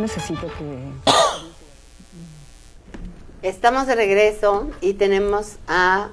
necesito que... Estamos de regreso y tenemos a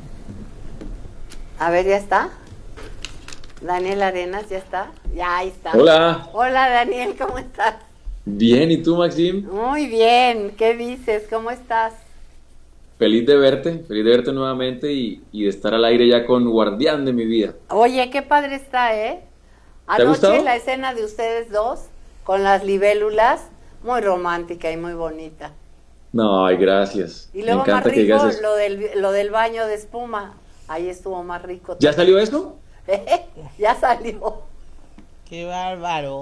ver, ¿ya está? Daniel Arenas, ¿ya está? Ya, ahí está. Hola. Hola, Daniel, ¿cómo estás? Bien, ¿y tú, Maxim? Muy bien, ¿qué dices? ¿Cómo estás? Feliz de verte nuevamente y de estar al aire ya con Guardián de mi vida. Oye, qué padre está, ¿eh? ¿Te ha gustado? Anoche la escena de ustedes dos con las libélulas, muy romántica y muy bonita. No, ay, gracias. Y luego Me encanta más que rico digas eso. lo del baño de espuma. Ahí estuvo más rico. ¿Ya salió eso? Ya salió. ¡Qué bárbaro!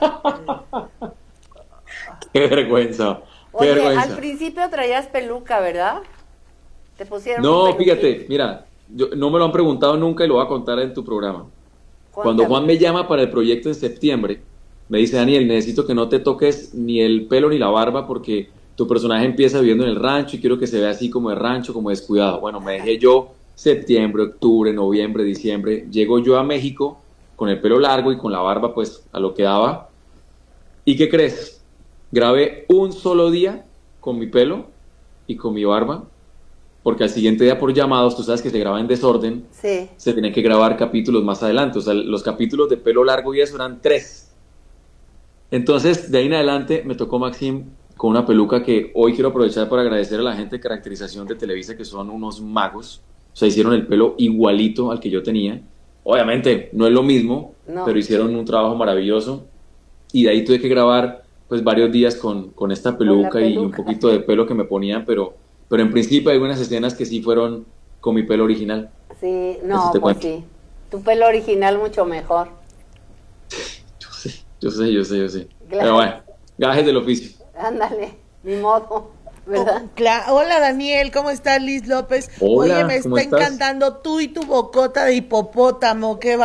Qué vergüenza. Qué Oye, vergüenza. al principio traías peluca, ¿verdad? Te pusieron un No, peluquín. fíjate, mira, no me lo han preguntado nunca y lo voy a contar en tu programa. Cuando Cuéntame. Juan me llama para el proyecto en septiembre, me dice: Daniel, necesito que no te toques ni el pelo ni la barba porque tu personaje empieza viviendo en el rancho y quiero que se vea así como de rancho, como descuidado. Bueno, me dejé yo septiembre, octubre, noviembre, diciembre. Llego yo a México con el pelo largo y con la barba pues a lo que daba. ¿Y qué crees? Grabé un solo día con mi pelo y con mi barba, porque al siguiente día por llamados, tú sabes que se graba en desorden, Sí. se tienen que grabar capítulos más adelante. O sea, los capítulos de pelo largo y eso eran 3. Entonces, de ahí en adelante me tocó Maxim con una peluca que hoy quiero aprovechar para agradecer a la gente de caracterización de Televisa, que son unos magos. O sea, hicieron el pelo igualito al que yo tenía. Obviamente, no es lo mismo, No. pero hicieron un trabajo maravilloso. Y de ahí tuve que grabar pues varios días con esta peluca y un peluca. poquito de pelo que me ponían, pero en principio hay algunas escenas que sí fueron con mi pelo original. Sí, Eso no, te pues cuento. sí. Tu pelo original mucho mejor. Yo sé. Claro. Pero bueno, gajes del oficio. Ándale, ni modo, ¿verdad? Hola Daniel, ¿cómo estás? Liz López. Hola, Oye, me ¿cómo está estás? encantando tú y tu bocota de hipopótamo, qué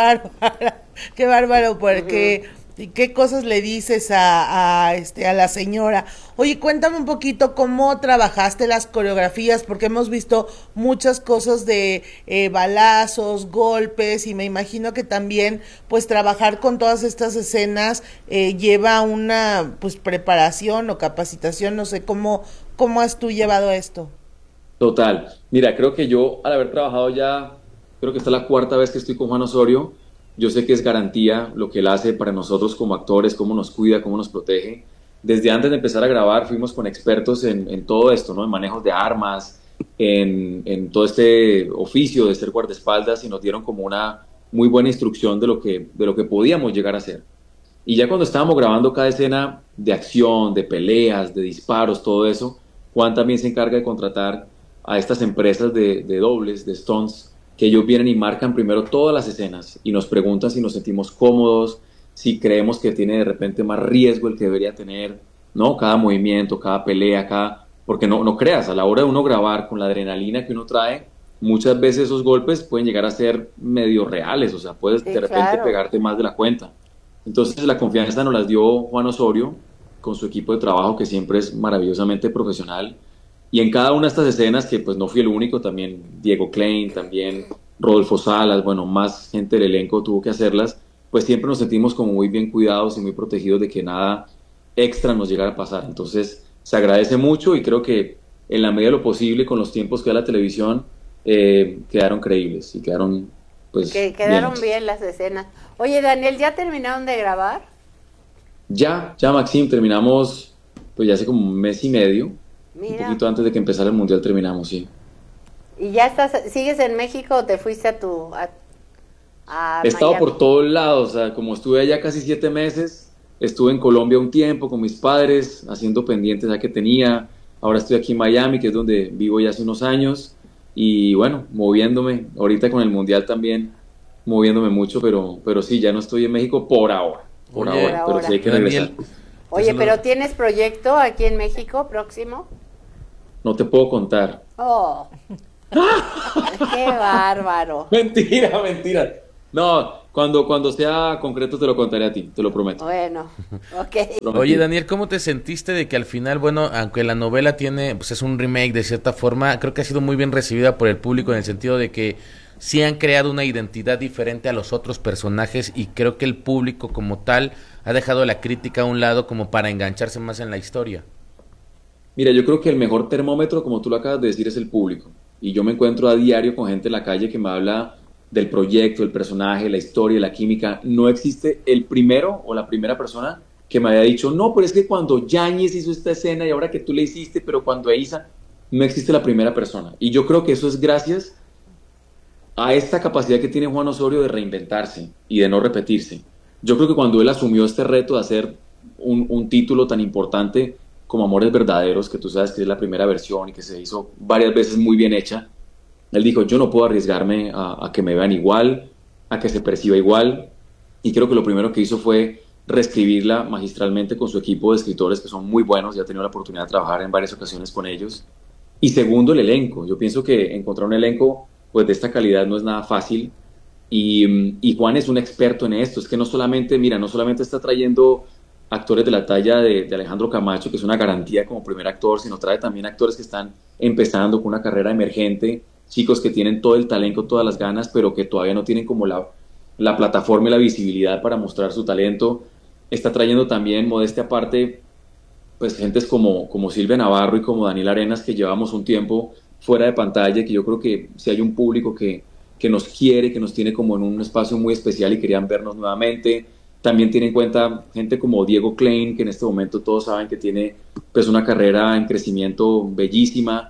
bárbaro, porque qué cosas le dices a la señora. Oye, cuéntame un poquito cómo trabajaste las coreografías, porque hemos visto muchas cosas de balazos, golpes, y me imagino que también pues trabajar con todas estas escenas lleva una pues preparación o capacitación, no sé cómo has tú llevado esto. Total. Mira, creo que yo, al haber trabajado ya, creo que esta es la 4ª vez que estoy con Juan Osorio. Yo sé que es garantía lo que él hace para nosotros como actores, cómo nos cuida, cómo nos protege. Desde antes de empezar a grabar fuimos con expertos en todo esto, ¿no? En manejos de armas, en todo este oficio de ser guardaespaldas, y nos dieron como una muy buena instrucción de lo que podíamos llegar a hacer. Y ya cuando estábamos grabando cada escena de acción, de peleas, de disparos, todo eso, Juan también se encarga de contratar a estas empresas de dobles, de stunts, que ellos vienen y marcan primero todas las escenas y nos preguntan si nos sentimos cómodos, si creemos que tiene de repente más riesgo el que debería tener, ¿no? Cada movimiento, cada pelea, porque no creas, a la hora de uno grabar con la adrenalina que uno trae, muchas veces esos golpes pueden llegar a ser medio reales, o sea, puedes Sí, de repente claro. pegarte más de la cuenta. Entonces la confianza nos las dio Juan Osorio con su equipo de trabajo, que siempre es maravillosamente profesional. Y en cada una de estas escenas, que pues no fui el único, también Diego Klein, también Rodolfo Salas, bueno, más gente del elenco tuvo que hacerlas, pues siempre nos sentimos como muy bien cuidados y muy protegidos de que nada extra nos llegara a pasar. Entonces se agradece mucho y creo que en la medida de lo posible, con los tiempos que da la televisión, quedaron creíbles y quedaron pues Que quedaron hechas. bien las escenas. Oye, Daniel, ¿ya terminaron de grabar? Ya, Maxim, terminamos pues ya hace como un mes y medio, un Mira. poquito antes de que empezara el Mundial terminamos, sí. ¿Y ya sigues en México o te fuiste a He estado Miami? por todos lados, o sea, como estuve allá casi 7 meses, estuve en Colombia un tiempo con mis padres, haciendo pendientes ya que tenía, ahora estoy aquí en Miami, que es donde vivo ya hace unos años, y bueno, moviéndome, ahorita con el Mundial también, moviéndome mucho, pero sí, ya no estoy en México por ahora, Oye, pero sí hay que regresar. Daniel, Oye, eso ¿pero no- tienes proyecto aquí en México próximo? No te puedo contar. Oh, qué bárbaro. Mentira. No, cuando sea concreto te lo contaré a ti, te lo prometo. Bueno, ok. Oye, Daniel, ¿cómo te sentiste de que al final, bueno, aunque la novela tiene, pues es un remake de cierta forma, creo que ha sido muy bien recibida por el público en el sentido de que sí han creado una identidad diferente a los otros personajes y creo que el público como tal ha dejado la crítica a un lado como para engancharse más en la historia? Mira, yo creo que el mejor termómetro, como tú lo acabas de decir, es el público. Y yo me encuentro a diario con gente en la calle que me habla del proyecto, del personaje, la historia, la química. No existe el primero o la primera persona que me haya dicho, no, pero es que cuando Yáñez hizo esta escena y ahora que tú le hiciste, pero cuando Eiza, no existe la primera persona. Y yo creo que eso es gracias a esta capacidad que tiene Juan Osorio de reinventarse y de no repetirse. Yo creo que cuando él asumió este reto de hacer un título tan importante como Amores Verdaderos, que tú sabes que es la primera versión y que se hizo varias veces muy bien hecha, él dijo, yo no puedo arriesgarme a que me vean igual, a que se perciba igual, y creo que lo primero que hizo fue reescribirla magistralmente con su equipo de escritores que son muy buenos, ya he tenido la oportunidad de trabajar en varias ocasiones con ellos, y segundo, el elenco. Yo pienso que encontrar un elenco pues de esta calidad no es nada fácil, y Juan es un experto en esto. Es que no solamente, mira, no solamente está trayendo actores de la talla de Alejandro Camacho, que es una garantía como primer actor, sino trae también actores que están empezando con una carrera emergente, chicos que tienen todo el talento, todas las ganas, pero que todavía no tienen como la plataforma y la visibilidad para mostrar su talento. Está trayendo también, modestia aparte, pues gentes como Silvia Navarro y como Daniel Arenas, que llevamos un tiempo fuera de pantalla, y que yo creo que si hay un público que nos quiere, que nos tiene como en un espacio muy especial y querían vernos nuevamente. También tiene en cuenta gente como Diego Klein, que en este momento todos saben que tiene pues una carrera en crecimiento bellísima,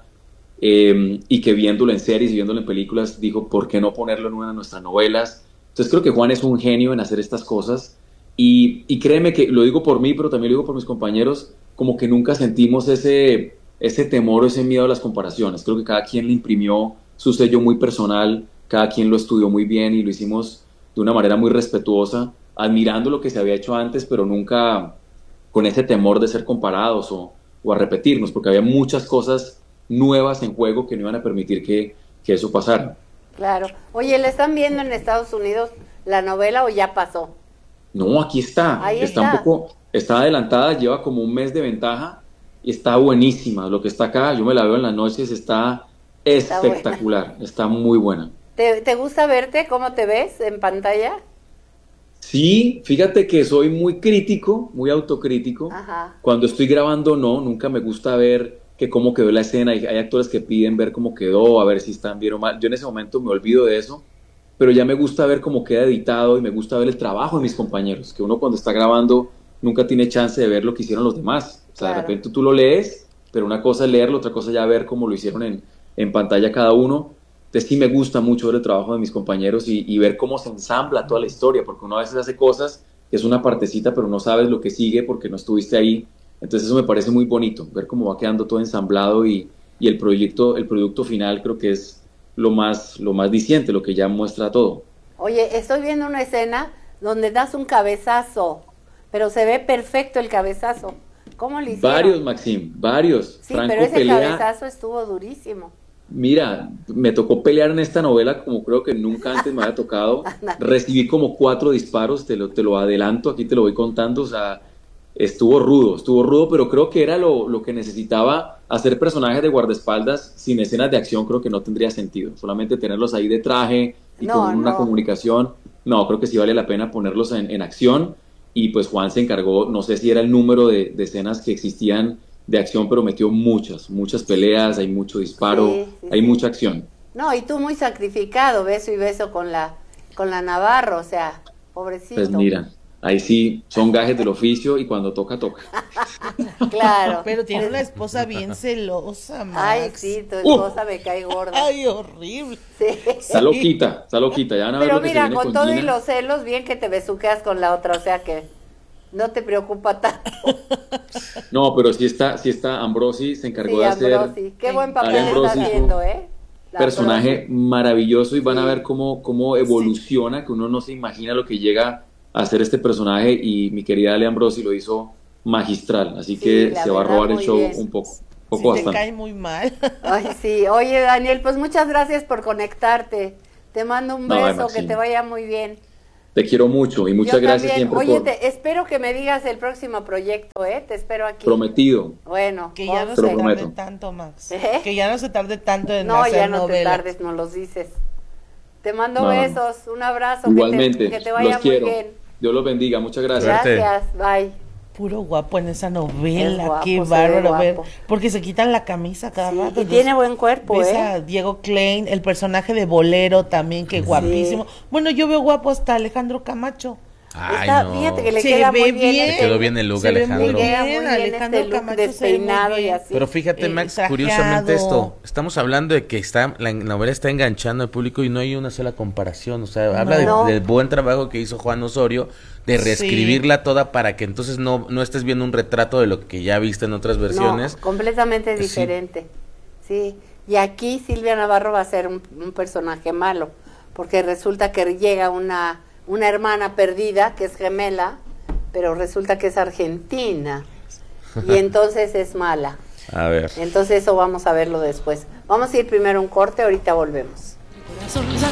y que viéndolo en series y viéndolo en películas dijo, ¿por qué no ponerlo en una de nuestras novelas? Entonces creo que Juan es un genio en hacer estas cosas, y créeme que lo digo por mí, pero también lo digo por mis compañeros, como que nunca sentimos ese temor o ese miedo a las comparaciones. Creo que cada quien le imprimió su sello muy personal, cada quien lo estudió muy bien y lo hicimos de una manera muy respetuosa, admirando lo que se había hecho antes, pero nunca con ese temor de ser comparados o a repetirnos, porque había muchas cosas nuevas en juego que no iban a permitir que eso pasara. Claro. Oye, ¿le están viendo en Estados Unidos la novela o ya pasó? No, aquí está. Ahí está un poco, está adelantada, lleva como un mes de ventaja y está buenísima. Lo que está acá, yo me la veo en las noches, está espectacular, está muy buena. ¿Te gusta verte? ¿Cómo te ves en pantalla? Sí, fíjate que soy muy crítico, muy autocrítico. Ajá. Cuando estoy grabando, nunca me gusta ver que cómo quedó la escena. Hay actores que piden ver cómo quedó, a ver si están bien o mal. Yo en ese momento me olvido de eso, pero ya me gusta ver cómo queda editado y me gusta ver el trabajo de mis compañeros, que uno cuando está grabando nunca tiene chance de ver lo que hicieron los demás. O sea, Claro. de repente tú lo lees, pero una cosa es leerlo, otra cosa ya ver cómo lo hicieron en pantalla cada uno. Entonces sí me gusta mucho ver el trabajo de mis compañeros y ver cómo se ensambla toda la historia, porque uno a veces hace cosas que es una partecita, pero no sabes lo que sigue porque no estuviste ahí. Entonces eso me parece muy bonito, ver cómo va quedando todo ensamblado, y el producto final creo que es lo más diciente, lo que ya muestra todo. Oye, estoy viendo una escena donde das un cabezazo, pero se ve perfecto el cabezazo. ¿Cómo le hicieron? Varios, Maxim, varios. Sí, Franco pero ese pelea. cabezazo estuvo durísimo. Mira, me tocó pelear en esta novela como creo que nunca antes me había tocado. Recibí como 4 disparos, te lo adelanto, aquí te lo voy contando. O sea, estuvo rudo, pero creo que era lo que necesitaba. Hacer personajes de guardaespaldas sin escenas de acción creo que no tendría sentido. Solamente tenerlos ahí de traje y con una comunicación. No, creo que sí vale la pena ponerlos en acción. Y pues Juan se encargó, no sé si era el número de escenas que existían de acción, pero metió muchas peleas, hay mucho disparo, hay mucha acción. No, y tú muy sacrificado, beso y beso con la Navarro, o sea, pobrecito. Pues mira, ahí sí, son gajes del oficio y cuando toca, toca. Claro. Pero tiene una esposa bien celosa, Max. Ay, sí, tu esposa me cae gorda. Ay, horrible. Sí. Está loquita, ya van a ver Pero lo que se mira, viene con todo Gina. y los celos, bien que te besuqueas con la otra, o sea que no te preocupa tanto. No, pero sí está Ambrosi, se encargó de hacer Ambrosi. Qué buen papel está Ambrosi, haciendo, ¿eh? La personaje Ambrosi. maravilloso, y van a Sí. ver cómo evoluciona, que uno no se imagina lo que llega a hacer este personaje, y mi querida Ale Ambrosi lo hizo magistral, así Sí, que la se va a verdad, robar el muy show bien. un poco Sí, te bastante. cae muy mal. Ay, sí. Oye, Daniel, pues muchas gracias por conectarte. Te mando un No, beso, que Maxine. te vaya muy bien. Te quiero mucho y muchas Yo gracias también. siempre Oye, por espero que me digas el próximo proyecto, ¿eh? Te espero aquí. prometido. Bueno, Que ya no Te lo se tarde prometo. tanto, Max. ¿Eh? Que ya no se tarde tanto en no, hacer ya no novela. te tardes, no los dices. Te mando No, no. besos, un abrazo. Igualmente, Que te vaya los muy quiero. bien. Dios los bendiga, muchas gracias. Suerte. Gracias, bye. Puro guapo en esa Es novela, guapo, qué se ve bárbaro ver. guapo. Porque se quitan la camisa cada Sí, rato. y entonces tiene buen cuerpo, ves ¿eh? a Diego Klein, el personaje de Bolero también, que guapísimo. Bueno, yo veo guapo hasta Alejandro Camacho. Ay, Está, no. Fíjate que le Se queda ve muy bien. bien. Le quedó bien el look, Se ve Alejandro. muy Le queda muy bien, bien Alejandro este look Camacho se ve muy despeinado y bien. así. Pero fíjate, Max, trajeado. curiosamente esto, estamos hablando de que la novela está enganchando al público y no hay una sola comparación, o sea, habla No. del buen trabajo que hizo Juan Osorio de reescribirla toda para que entonces no estés viendo un retrato de lo que ya viste en otras versiones. No, completamente Sí. diferente. Sí. Y aquí Silvia Navarro va a ser un personaje malo, porque resulta que llega una hermana perdida, que es gemela, pero resulta que es argentina. Y entonces es mala. A ver. Entonces eso vamos a verlo después. Vamos a ir primero a un corte, ahorita volvemos. Corazón,